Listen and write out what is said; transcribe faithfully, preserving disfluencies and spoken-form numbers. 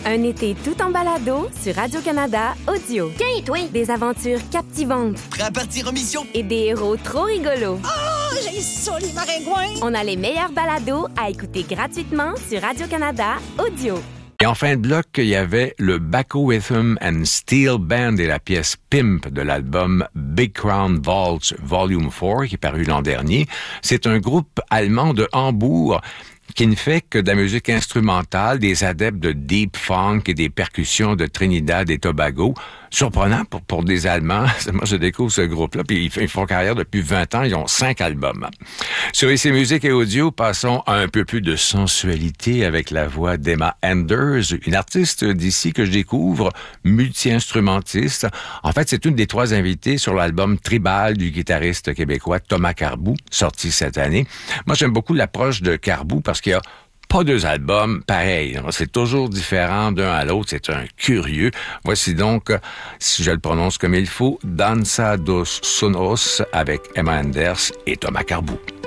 Un été tout en balado sur Radio-Canada Audio. Tiens, toi! Des aventures captivantes. Prêt à partir en mission? Et des héros trop rigolos. Oh, j'ai ça, les maringouins! On a les meilleurs balados à écouter gratuitement sur Radio-Canada Audio. Et en fin de bloc, il y avait le Baco Rhythm and Steel Band et la pièce Pimp de l'album Big Crown Vaults Volume quatre qui est paru l'an dernier. C'est un groupe allemand de Hambourg qui ne fait que de la musique instrumentale, des adeptes de deep funk et des percussions de Trinidad et Tobago. Surprenant pour, pour des Allemands. Moi, je découvre ce groupe-là, puis ils font carrière depuis vingt ans. Ils ont cinq albums. Sur Ici Musique et Audio, passons à un peu plus de sensualité avec la voix d'Emma Enders, une artiste d'ici que je découvre, multi-instrumentiste. En fait, c'est une des trois invitées sur l'album Tribal du guitariste québécois Thomas Carbou, sorti cette année. Moi, j'aime beaucoup l'approche de Carbou parce qu'il y a pas deux albums pareils. C'est toujours différent d'un à l'autre. C'est un curieux. Voici donc, si je le prononce comme il faut, Danza dos Sonos avec Emma Enders et Thomas Carbou.